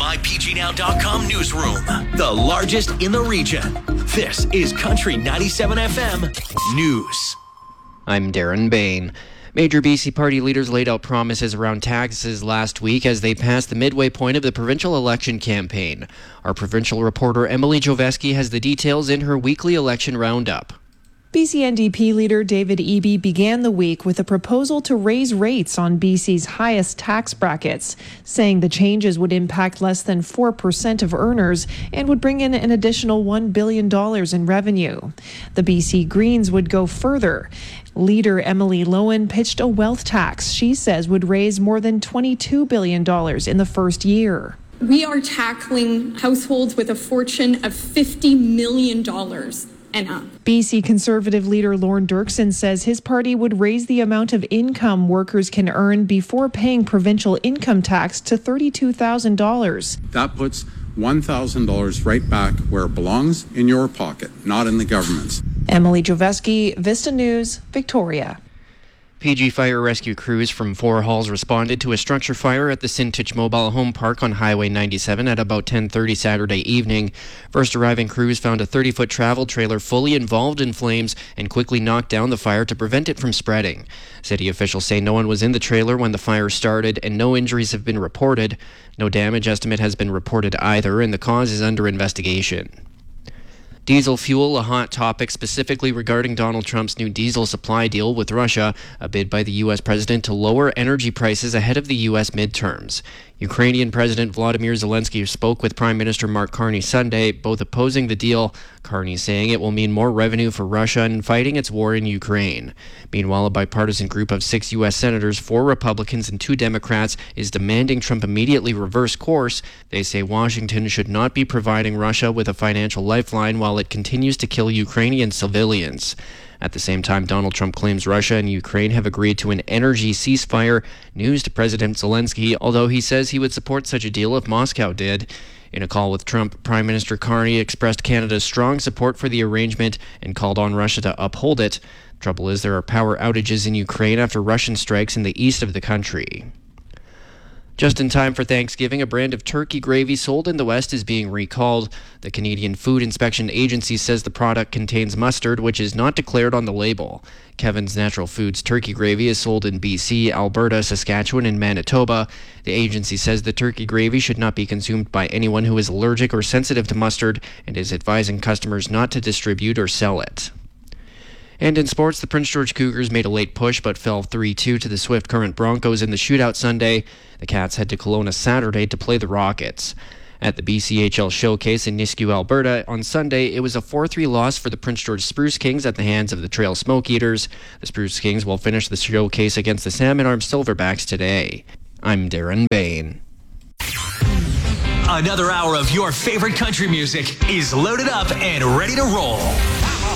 MyPGNow.com newsroom, the largest in the region. This is Country 97 FM News. I'm Darren Bain. Major BC party leaders laid out promises around taxes last week as they passed the midway point of the provincial election campaign. Our provincial reporter Emily Joveski has the details in her weekly election roundup. BC NDP leader David Eby began the week with a proposal to raise rates on BC's highest tax brackets, saying the changes would impact less than 4% of earners and would bring in an additional $1 billion in revenue. The BC Greens would go further. Leader Emily Lowen pitched a wealth tax she says would raise more than $22 billion in the first year. We are tackling households with a fortune of $50 million and up. BC Conservative leader Lorne Dirksen says his party would raise the amount of income workers can earn before paying provincial income tax to $32,000. That puts $1,000 right back where it belongs, in your pocket, not in the government's. Emily Joveski, Vista News, Victoria. PG Fire Rescue crews from Four Halls responded to a structure fire at the Sintich Mobile Home Park on Highway 97 at about 10:30 Saturday evening. First arriving crews found a 30-foot travel trailer fully involved in flames and quickly knocked down the fire to prevent it from spreading. City officials say no one was in the trailer when the fire started and no injuries have been reported. No damage estimate has been reported either, and the cause is under investigation. Diesel fuel, a hot topic specifically regarding Donald Trump's new diesel supply deal with Russia, a bid by the U.S. president to lower energy prices ahead of the U.S. midterms. Ukrainian President Volodymyr Zelensky spoke with Prime Minister Mark Carney Sunday, both opposing the deal, Carney saying it will mean more revenue for Russia in fighting its war in Ukraine. Meanwhile, a bipartisan group of 6 U.S. senators, 4 Republicans and 2 Democrats, is demanding Trump immediately reverse course. They say Washington should not be providing Russia with a financial lifeline while it continues to kill Ukrainian civilians. At the same time, Donald Trump claims Russia and Ukraine have agreed to an energy ceasefire, news to President Zelensky, although he says he would support such a deal if Moscow did. In a call with Trump, Prime Minister Carney expressed Canada's strong support for the arrangement and called on Russia to uphold it. Trouble is, there are power outages in Ukraine after Russian strikes in the east of the country. Just in time for Thanksgiving, a brand of turkey gravy sold in the West is being recalled. The Canadian Food Inspection Agency says the product contains mustard, which is not declared on the label. Kevin's Natural Foods turkey gravy is sold in BC, Alberta, Saskatchewan, and Manitoba. The agency says the turkey gravy should not be consumed by anyone who is allergic or sensitive to mustard and is advising customers not to distribute or sell it. And in sports, the Prince George Cougars made a late push but fell 3-2 to the Swift Current Broncos in the shootout Sunday. The Cats head to Kelowna Saturday to play the Rockets. At the BCHL Showcase in Nisku, Alberta, on Sunday, it was a 4-3 loss for the Prince George Spruce Kings at the hands of the Trail Smoke Eaters. The Spruce Kings will finish the showcase against the Salmon Arm Silverbacks today. I'm Darren Bain. Another hour of your favorite country music is loaded up and ready to roll.